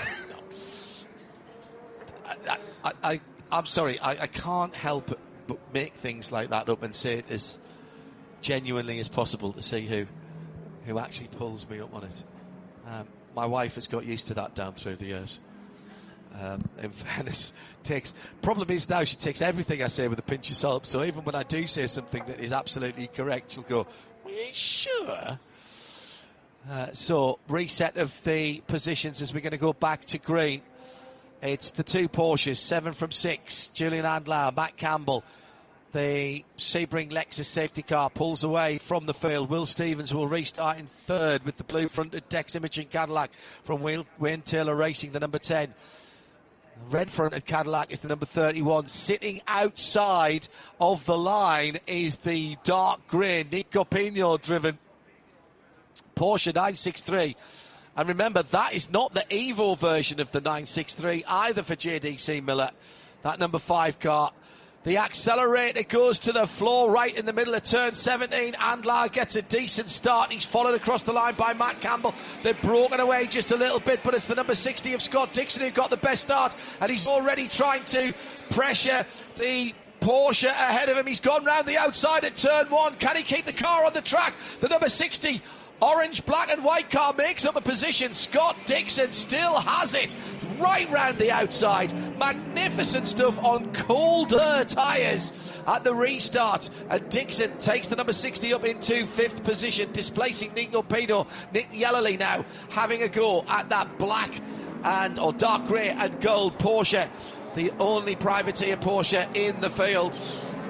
I, I, I, I'm sorry, I, I can't help but, but make things like that up and say it as genuinely as possible to see who who actually pulls me up on it. Um, my wife has got used to that down through the years. Um, in fairness, takes problem is now she takes everything I say with a pinch of salt. So even when I do say something that is absolutely correct, she'll go, "Are you sure?" Uh, so reset of the positions as we're going to go back to green. It's the two Porsches, seven from six. Julian Andlauer, Matt Campbell. The Sebring Lexus safety car pulls away from the field. Will Stevens will restart in third with the blue-fronted Tex Imaging Cadillac from Wayne Taylor Racing, the number ten. Red-fronted Cadillac is the number thirty-one. Sitting outside of the line is the dark grey Nico Pino-driven Porsche nine sixty-three. And remember, that is not the Evo version of the nine sixty-three either for J D C Miller. That number five car. The accelerator goes to the floor right in the middle of turn seventeen. Andlauer gets a decent start. He's followed across the line by Matt Campbell. They've broken away just a little bit, but it's the number sixty of Scott Dixon who got the best start, and he's already trying to pressure the Porsche ahead of him. He's gone round the outside at turn one. Can he keep the car on the track? The number sixty orange, black and white car makes up a position. Scott Dixon still has it right round the outside. Magnificent stuff on colder tyres at the restart. And Dixon takes the number sixty up into fifth position, displacing Nico Pino. Nick Yellerly now having a go at that black and or dark grey and gold Porsche. The only privateer Porsche in the field.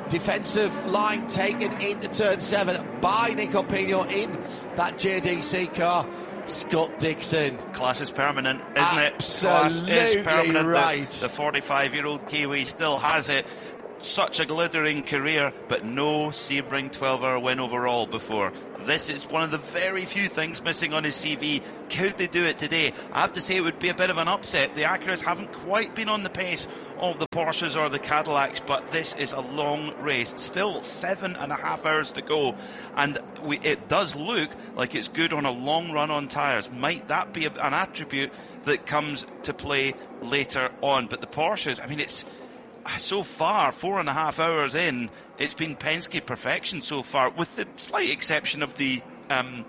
defensive line taken into turn seven by Nico Pino in that J D C car. Scott Dixon. Class is permanent, isn't it? Absolutely Class is permanent. right. The forty-five-year-old Kiwi still has it. Such a glittering career, but no Sebring twelve-hour win overall before. This is one of the very few things missing on his C V. Could they do it today? I have to say it would be a bit of an upset. The Acuras haven't quite been on the pace of the Porsches or the Cadillacs, but this is a long race. Still seven and a half hours to go, and we, it does look like it's good on a long run on tyres. Might that be a, an attribute that comes to play later on? But the Porsches, I mean, it's so far, four and a half hours in, it's been Penske perfection so far, with the slight exception of the, um,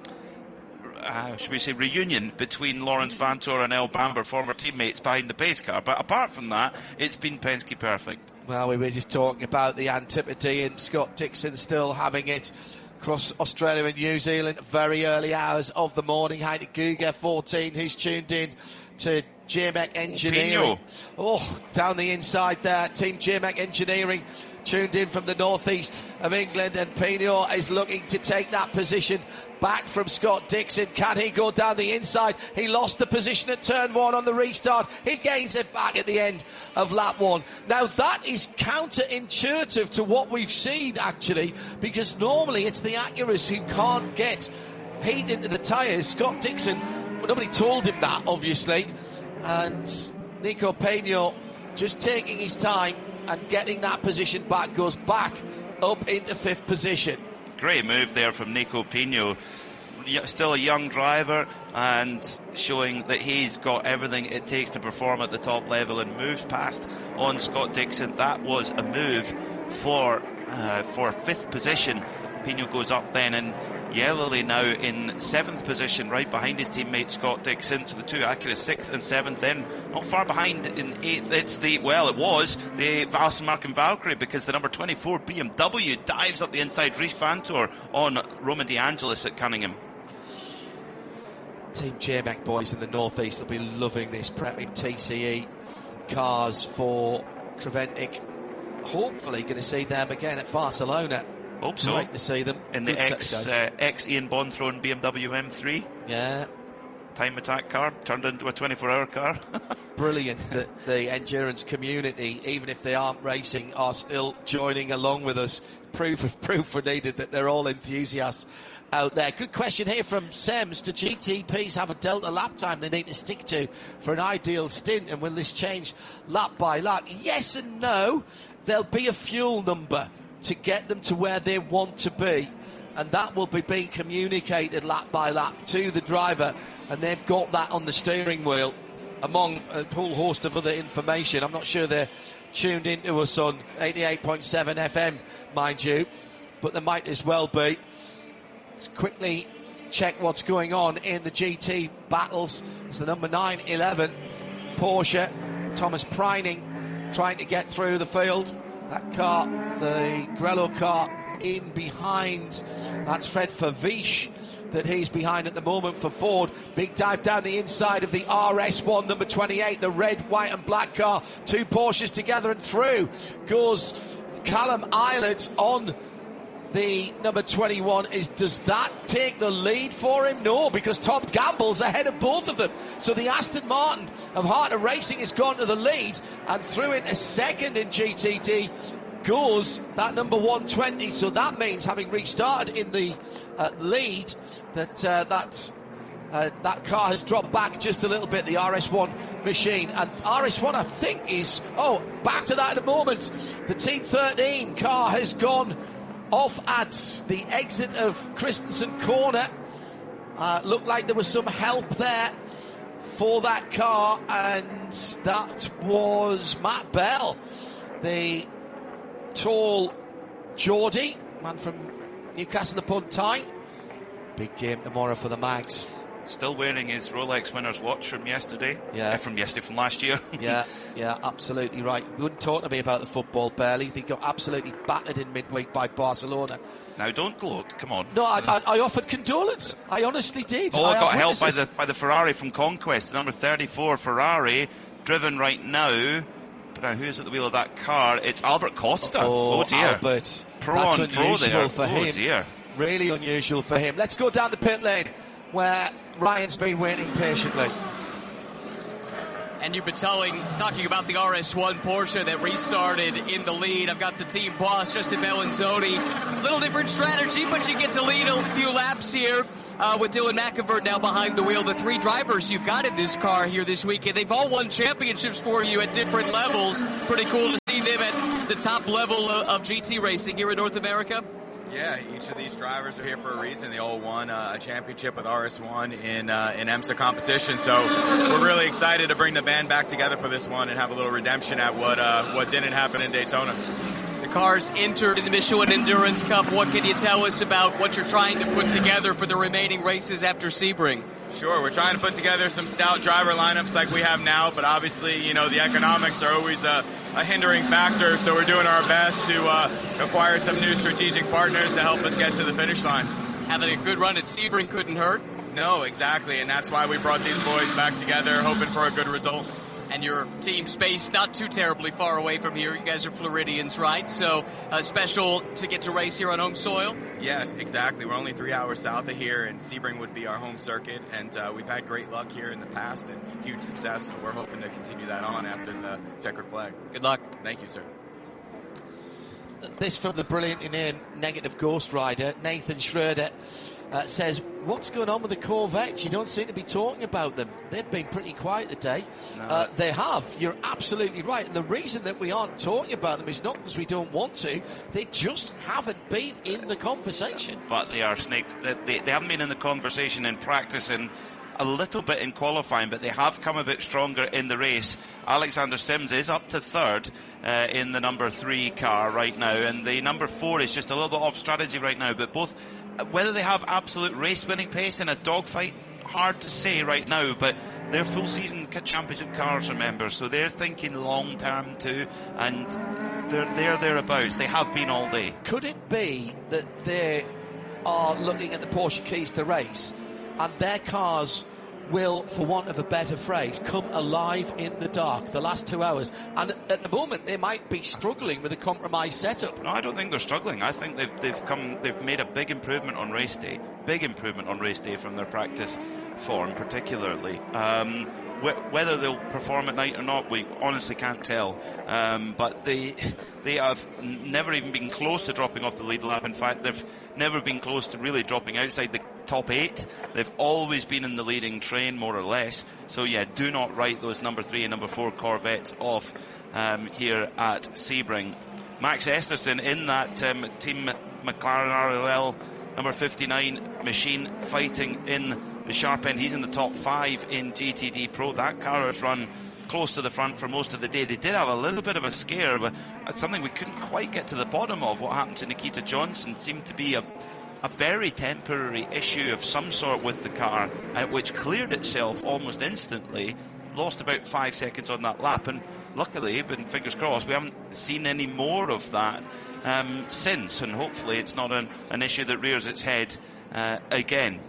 uh, should we say, reunion between Lawrence Vantor and El Bamber, former teammates behind the pace car. But apart from that, it's been Penske perfect. Well, we were just talking about the Antipodes and Scott Dixon still having it across Australia and New Zealand, very early hours of the morning. Heidi Guga, fourteen, who's tuned in to J M E C Engineering. Pino. Oh, down the inside there, Team J M E C Engineering tuned in from the northeast of England, and Pino is looking to take that position back from Scott Dixon. Can he go down the inside? He lost the position at turn one on the restart. He gains it back at the end of lap one. Now that is counterintuitive to what we've seen, actually, because normally it's the Acuras who can't get heat into the tyres. Scott Dixon, nobody told him that, obviously, and Nico Pino just taking his time and getting that position back, goes back up into fifth position. Great move there from Nico Pino. Still a young driver and showing that he's got everything it takes to perform at the top level, and moves past on Scott Dixon. That was a move for uh, for fifth position. Pino goes up then, and Yellowly now in seventh position, right behind his teammate Scott Dixon. So the two Acuras sixth and seventh, then not far behind in eighth. It's the, well, it was the Aston Martin Valkyrie, because the number twenty-four B M W dives up the inside. Reece Vantor on Roman De Angelis at Cunningham. Team J M E C boys in the northeast will be loving this, prepping T C E cars for Creventic. Hopefully going to see them again at Barcelona. Hope so. Like to see them in the ex uh, ex Ian Bonthron B M W M three. Yeah. Time attack car turned into a twenty-four hour car. Brilliant that the endurance community, even if they aren't racing, are still joining along with us. Proof of proof are needed that they're all enthusiasts out there. Good question here from Sems. Do G T Ps have a delta lap time they need to stick to for an ideal stint, and will this change lap by lap? Yes and no. There'll be a fuel number to get them to where they want to be, and that will be being communicated lap by lap to the driver, and they've got that on the steering wheel among a whole host of other information. I'm not sure they're tuned into us on eighty-eight point seven F M, mind you, but they might as well be. Let's quickly check what's going on in the G T battles. It's the number nine eleven Porsche, Thomas Preining, trying to get through the field. That car, the Grello car, in behind. That's Fred Favish that he's behind at the moment for Ford. Big dive down the inside of the R S one, number twenty-eight, the red, white and black car. Two Porsches together, and through goes Callum Eilert on the number twenty-one. Is does that take the lead for him? No, because Tom Gamble's ahead of both of them. So the Aston Martin of Harter Racing has gone to the lead, and through in a second in G T D goes that number one twenty. So that means, having restarted in the uh, lead, that uh, that uh, that car has dropped back just a little bit, the R S one machine. And R S one, I think, is oh back to that in a moment. The Team thirteen car has gone off at the exit of Christensen Corner. Uh, looked like there was some help there for that car, and that was Matt Bell, the tall Geordie, man from Newcastle upon Tyne. Big game tomorrow for the Mags. Still wearing his Rolex winner's watch from yesterday. Yeah. Uh, from yesterday, from last year. yeah, yeah, absolutely right. You wouldn't talk to me about the football, barely. They got absolutely battered in midweek by Barcelona. Now, don't gloat. Come on. No, I, I, I offered condolence. I honestly did. Oh, I got helped by witnesses. the by the Ferrari from Conquest, the number thirty-four Ferrari, driven right now Now, who is at the wheel of that car? It's Albert Costa. Oh, Oh, dear. Albert. Pro That's on pro unusual there. for Oh, him. dear. Really unusual for him. Let's go down the pit lane where Ryan's been waiting patiently. And you've been telling, talking about the R S one Porsche that restarted in the lead. I've got the team boss, Justin Bellinzoni. A little different strategy, but you get to lead a few laps here uh, with Dylan McIvert now behind the wheel. The three drivers you've got in this car here this weekend, they've all won championships for you at different levels. Pretty cool to see them at the top level of, of G T racing here in North America. Yeah, each of these drivers are here for a reason. They all won uh, a championship with R S one in uh, in IMSA competition. So we're really excited to bring the band back together for this one and have a little redemption at what uh, what didn't happen in Daytona. The cars entered in the Michelin Endurance Cup. What can you tell us about what you're trying to put together for the remaining races after Sebring? Sure, we're trying to put together some stout driver lineups like we have now, but obviously, you know, the economics are always a, a hindering factor, so we're doing our best to uh, acquire some new strategic partners to help us get to the finish line. Having a good run at Sebring couldn't hurt. No, exactly, and that's why we brought these boys back together, hoping for a good result. And your team's based not too terribly far away from here. You guys are Floridians, right? So uh, special to get to race here on home soil? Yeah, exactly. We're only three hours south of here, and Sebring would be our home circuit. And uh, we've had great luck here in the past and huge success. So we're hoping to continue that on after the checkered flag. Good luck. Thank you, sir. This from the brilliantly named Negative Ghost Rider, Nathan Schroeder. Uh, says, what's going on with the Corvettes? You don't seem to be talking about them. They've been pretty quiet today. No. Uh, they have. You're absolutely right. And the reason that we aren't talking about them is not because we don't want to. They just haven't been in the conversation. But they are snakes. They, they, they haven't been in the conversation in practice and a little bit in qualifying, but they have come a bit stronger in the race. Alexander Sims is up to third uh, in the number three car right now, and the number four is just a little bit off strategy right now, but both, whether they have absolute race-winning pace in a dogfight, hard to say right now, but they're full season championship cars, remember, so they're thinking long term too, and they're there thereabouts. They have been all day. Could it be that they are looking at the Porsche keys to the race and their cars will, for want of a better phrase, come alive in the dark the last two hours? And at the moment, they might be struggling with a compromised setup. No, I don't think they're struggling. I think they've they've come they've made a big improvement on race day, big improvement on race day from their practice form, particularly. Um, wh- whether they'll perform at night or not, we honestly can't tell. Um, but they they have n- never even been close to dropping off the lead lap. In fact, they've never been close to really dropping outside the top eight. They've always been in the leading train, more or less. So yeah, do not write those number three and number four Corvettes off um, here at Sebring. Max Esterson in that um, Team McLaren R L L number fifty-nine machine, fighting in the sharp end. He's in the top five in G T D Pro. That car has run close to the front for most of the day. They did have a little bit of a scare, but that's something we couldn't quite get to the bottom of. What happened to Nikita Johnson seemed to be a a very temporary issue of some sort with the car, uh, which cleared itself almost instantly. Lost about five seconds on that lap, and luckily, but fingers crossed, we haven't seen any more of that um, since, and hopefully it's not an, an issue that rears its head uh, again.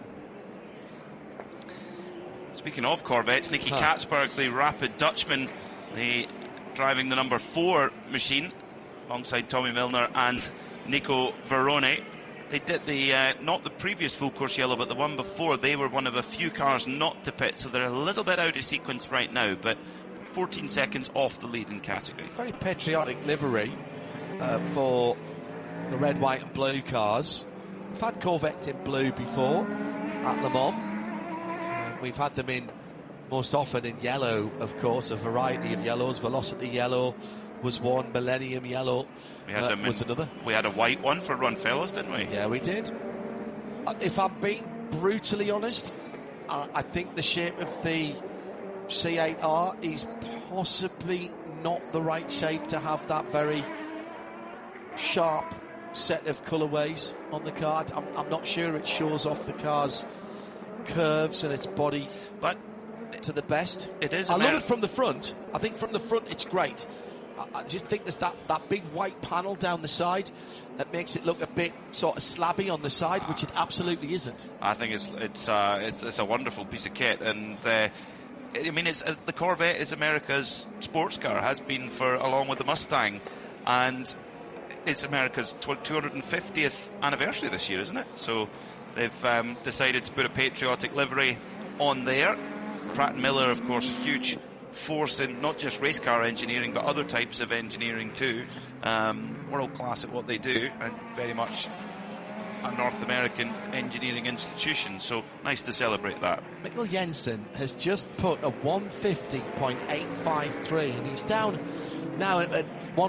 Speaking of Corvettes, Nicky huh. Katzberg, the rapid Dutchman, the driving the number four machine alongside Tommy Milner and Nico Verone. They did the, uh, not the previous full course yellow, but the one before. They were one of a few cars not to pit, so they're a little bit out of sequence right now, but fourteen seconds off the leading category. Very patriotic livery uh, for the red, white and blue cars. We've had Corvettes in blue before at Le Mans. Uh, we've had them in most often in yellow, of course, a variety of yellows. Velocity yellow was one, Millennium yellow we had uh, them was in, another. We had a white one for Ron Fellows, didn't we? Yeah, we did. Uh, if I'm being brutally honest, uh, I think the shape of the C eight R is possibly not the right shape to have that very sharp set of colourways on the car. I'm, I'm not sure it shows off the car's curves and its body, but to the best. It is. I love it from the front. I think from the front it's great. I just think there's that, that big white panel down the side that makes it look a bit sort of slabby on the side, which it absolutely isn't. I think it's it's uh, it's, it's a wonderful piece of kit, and uh, I mean, it's uh, the Corvette is America's sports car, has been for along with the Mustang, and it's America's two hundred fiftieth anniversary this year, isn't it? So they've um, decided to put a patriotic livery on there. Pratt and Miller, of course, a huge force in not just race car engineering, but other types of engineering too. Um, world class at what they do, and very much a North American engineering institution, so nice to celebrate that. Mikkel Jensen has just put a one fifty point eight five three, and he's down now at, at one